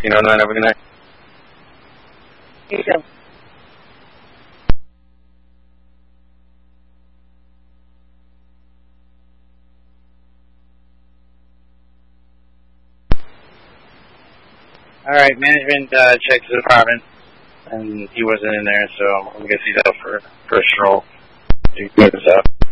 man. Have a good night. You too. All right, management checked his apartment, and he wasn't in there, so I guess he's out for a stroll. He good stuff.